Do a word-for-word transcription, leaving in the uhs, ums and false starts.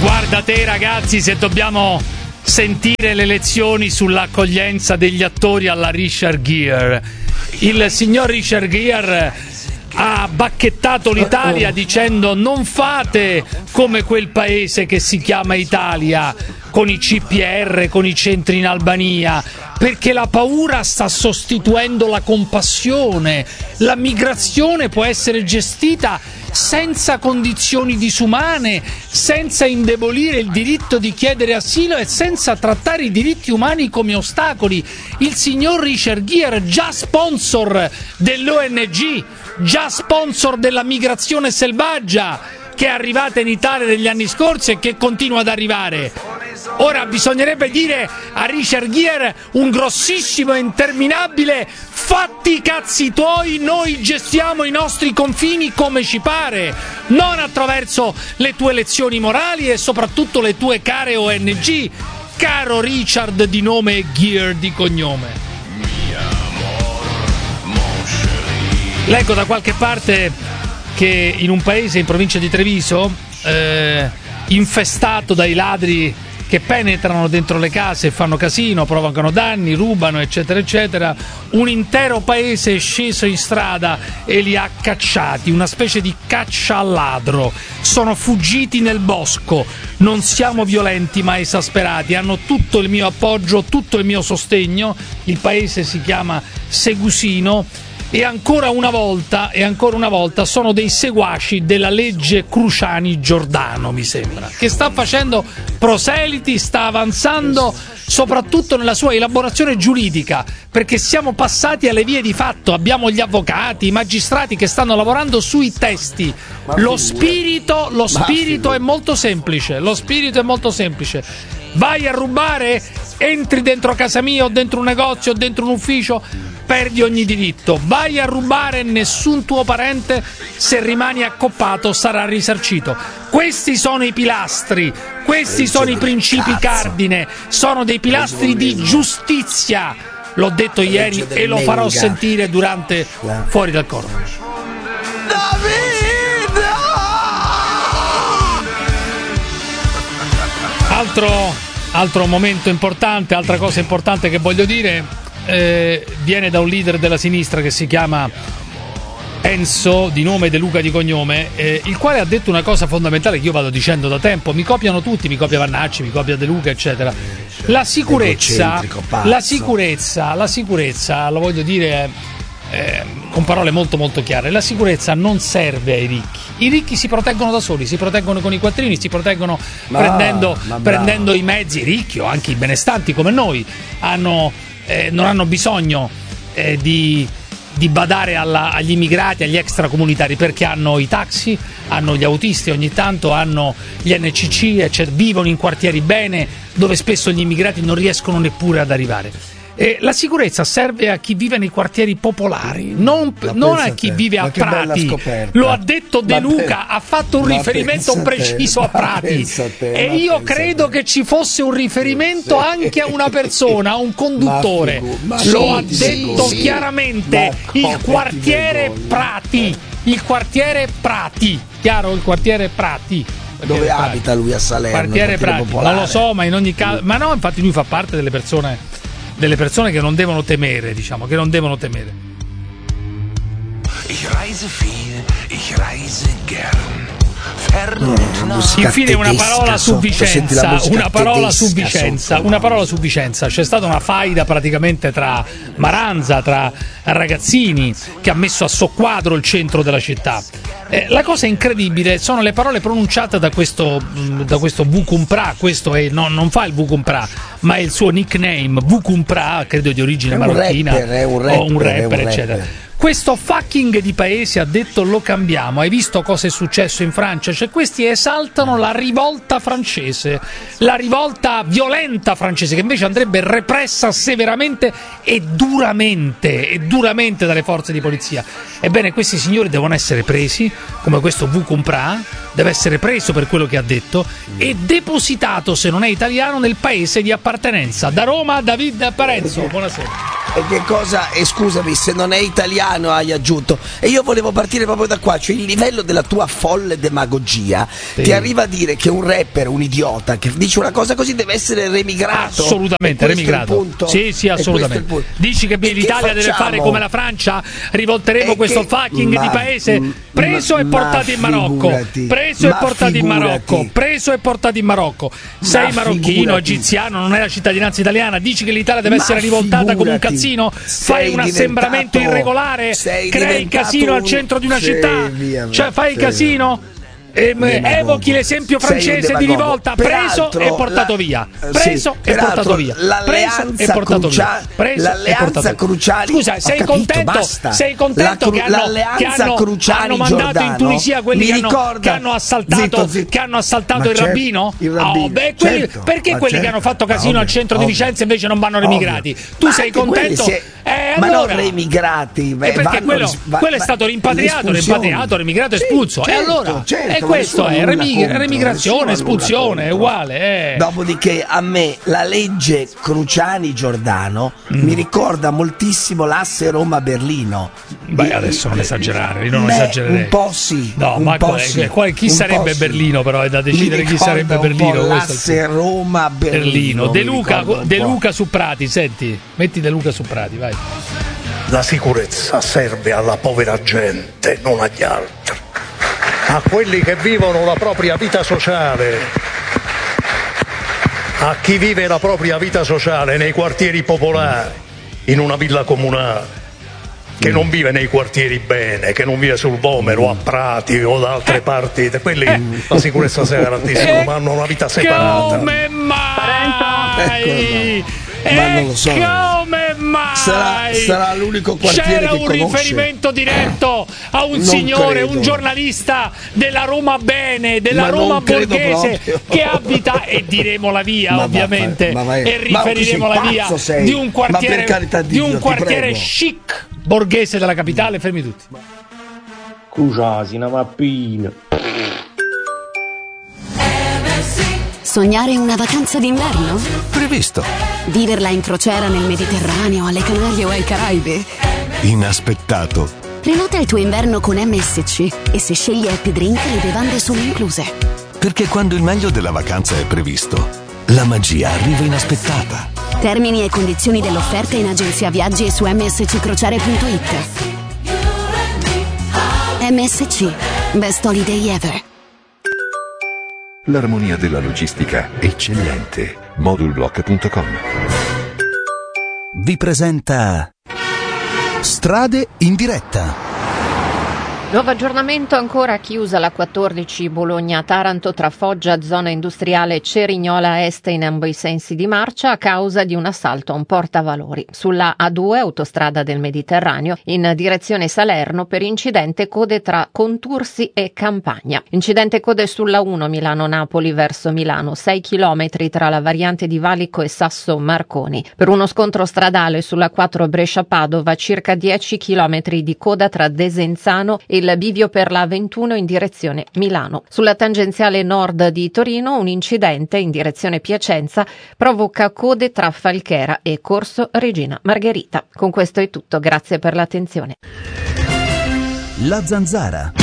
Guarda te ragazzi, se dobbiamo sentire le lezioni sull'accoglienza degli attori alla Richard Gere. Il signor Richard Gere ha bacchettato l'Italia dicendo: non fate come quel paese che si chiama Italia, con i C P R, con i centri in Albania, perché la paura sta sostituendo la compassione. La migrazione può essere gestita senza condizioni disumane, senza indebolire il diritto di chiedere asilo e senza trattare i diritti umani come ostacoli. Il signor Richard Gere, già sponsor dell'O N G, già sponsor della migrazione selvaggia che è arrivata in Italia negli anni scorsi e che continua ad arrivare. Ora bisognerebbe dire a Richard Gere un grossissimo e interminabile: fatti i cazzi tuoi, noi gestiamo i nostri confini come ci pare, non attraverso le tue lezioni morali e soprattutto le tue care O N G, caro Richard di nome e Gere di cognome. Leggo da qualche parte che in un paese in provincia di Treviso, eh, infestato dai ladri che penetrano dentro le case e fanno casino, provocano danni, rubano, eccetera eccetera, un intero paese è sceso in strada e li ha cacciati, una specie di caccia al ladro. Sono fuggiti nel bosco, non siamo violenti ma esasperati, hanno tutto il mio appoggio, tutto il mio sostegno. Il paese si chiama Segusino. E ancora una volta, e ancora una volta sono dei seguaci della legge Cruciani-Giordano, mi sembra, che sta facendo proseliti, sta avanzando soprattutto nella sua elaborazione giuridica, perché siamo passati alle vie di fatto, abbiamo gli avvocati, i magistrati che stanno lavorando sui testi. Lo spirito, lo spirito è molto semplice, lo spirito è molto semplice. Vai a rubare, entri dentro casa mia o dentro un negozio o dentro un ufficio, perdi ogni diritto. Vai a rubare, nessun tuo parente, se rimani accoppato, sarà risarcito. Questi sono i pilastri, questi sono i principi cardine, sono dei pilastri di giustizia. L'ho detto ieri e lo farò sentire durante Fuori dal Coro. Altro, altro momento importante, altra cosa importante che voglio dire, eh, viene da un leader della sinistra che si chiama Enzo, di nome De Luca di cognome, eh, il quale ha detto una cosa fondamentale che io vado dicendo da tempo: mi copiano tutti, mi copia Vannacci, mi copia De Luca, eccetera. La sicurezza, la sicurezza, la sicurezza, lo voglio dire eh, con parole molto molto chiare, la sicurezza non serve ai ricchi. I ricchi si proteggono da soli, si proteggono con i quattrini, si proteggono ma, prendendo, ma prendendo i mezzi. I ricchi o anche i benestanti come noi hanno, eh, non hanno bisogno eh, di, di badare alla, agli immigrati, agli extracomunitari, perché hanno i taxi, hanno gli autisti, ogni tanto hanno gli N C C, eccetera, vivono in quartieri bene dove spesso gli immigrati non riescono neppure ad arrivare. Eh, la sicurezza serve a chi vive nei quartieri popolari, non, non a chi vive a Prati. Lo ha detto De Luca, ha fatto un riferimento preciso a Prati, e io credo che ci fosse un riferimento anche a una persona, a un conduttore. Lo ha detto chiaramente, il quartiere Prati, il quartiere Prati, chiaro, il quartiere Prati. Dove abita lui a Salerno? Quartiere Prati, non lo so, ma in ogni caso, ma no, infatti lui fa parte delle persone delle persone che non devono temere, diciamo, che non devono temere. Ich reise viel, ich reise gern. Infine una parola su Vicenza, una parola su Vicenza, una parola su Vicenza. C'è stata una faida praticamente tra Maranza, tra ragazzini, che ha messo a soqquadro il centro della città. Eh, la cosa incredibile sono le parole pronunciate da questo da questo Vukumpra. Questo è, no, non fa il Vukumpra, ma è il suo nickname, Vukumpra, credo di origine marocchina, è un rapper, o un rapper, è un eccetera. rapper. Questo fucking di paese ha detto: lo cambiamo. Hai visto cosa è successo in Francia? Cioè, questi esaltano la rivolta francese, la rivolta violenta francese, che invece andrebbe repressa severamente e duramente e duramente dalle forze di polizia. Ebbene, questi signori devono essere presi, come questo Vukumpra deve essere preso per quello che ha detto e depositato, se non è italiano, nel paese di appartenenza. Da Roma, David Parenzo, buonasera. E che cosa, e scusami se non è italiano hai aggiunto, e io volevo partire proprio da qua, cioè il livello della tua folle demagogia, sì. Ti arriva a dire che un rapper, un idiota che dice una cosa così deve essere remigrato. Assolutamente remigrato. Sì, sì, assolutamente. Dici che e l'Italia che deve fare come la Francia? Rivolteremo e questo che, fucking ma, di paese preso ma, e portato in Marocco. Figurati, preso e portato figurati. in Marocco. Preso e portato in Marocco. Sei ma marocchino, figurati. egiziano, non hai la cittadinanza italiana, dici che l'Italia deve ma essere rivoltata figurati. come un cazzino, fai un assembramento irregolare, crei casino al centro di una città, via, cioè fai il casino. Eh, evochi l'esempio francese di rivolta, preso e portato la, via, preso sì, e portato via, preso e portato via, preso e portato via. Scusa, sei capito, contento? Basta. Sei contento cru- che hanno, che hanno, hanno mandato Giordano, in Tunisia quelli che hanno, che hanno assaltato, zitto, zitto. Che hanno assaltato il, certo, rabbino? il rabbino? Oh, beh, quelli, certo, perché quelli certo. che hanno fatto casino al centro ovvio. di Vicenza invece non vanno remigrati? Tu sei contento? Eh, ma allora, non remigrati, beh, perché vanno, quello, va, quello è stato rimpatriato, rimpatriato, remigrato, espulso. E allora, e questo è remigrazione, espulsione, è uguale. Dopodiché a me la legge Cruciani-Giordano mm. mi ricorda moltissimo l'asse Roma-Berlino. Beh, adesso non esagerare, io non Beh, esagererei. Un po' sì. No, un ma po' qual, sì, qual, chi sarebbe Berlino sì. però è da decidere chi sarebbe Berlino. L'asse Roma-Berlino. De Luca, De Luca su Prati, senti, metti De Luca su Prati, vai. La sicurezza serve alla povera gente, non agli altri, a quelli che vivono la propria vita sociale, a chi vive la propria vita sociale nei quartieri popolari, in una villa comunale, che non vive nei quartieri bene, che non vive sul Vomero, a Prati o da altre parti, quelli la sicurezza sia garantita, ma hanno una vita separata. Come mai? Ma non lo so. Come mai? Sarà, sarà l'unico quartiere C'era che un conosce. riferimento diretto a un non signore, credo. un giornalista della Roma bene, della ma Roma borghese proprio. che abita, e diremo la via ma ovviamente, ma vai, e riferiremo la via sei. di un quartiere, di, di un Dio, quartiere chic borghese della capitale. Fermi tutti. Cruciasi, una mappina. Sognare una vacanza d'inverno? Previsto. Viverla in crociera nel Mediterraneo, alle Canarie o ai Caraibi? Inaspettato. Prenota il tuo inverno con M S C e se scegli Happy Drink le bevande sono incluse. Perché quando il meglio della vacanza è previsto, la magia arriva inaspettata. Termini e condizioni dell'offerta in agenzia viaggi e su m s c crociere punto i t. M S C. Best Holiday Ever. L'armonia della logistica eccellente. Modulblock punto com vi presenta Strade in diretta. Nuovo aggiornamento, ancora chiusa la quattordici Bologna-Taranto tra Foggia, zona industriale, Cerignola Est in ambo i sensi di marcia a causa di un assalto a un portavalori. Sulla A due, autostrada del Mediterraneo, in direzione Salerno per incidente code tra Contursi e Campagna. Incidente code sulla uno Milano-Napoli verso Milano, sei chilometri tra la variante di Valico e Sasso Marconi. Per uno scontro stradale sulla quattro Brescia-Padova, circa dieci chilometri di coda tra Desenzano e il bivio per la ventuno in direzione Milano. Sulla tangenziale nord di Torino un incidente in direzione Piacenza provoca code tra Falchera e Corso Regina Margherita. Con questo è tutto, grazie per l'attenzione. La Zanzara.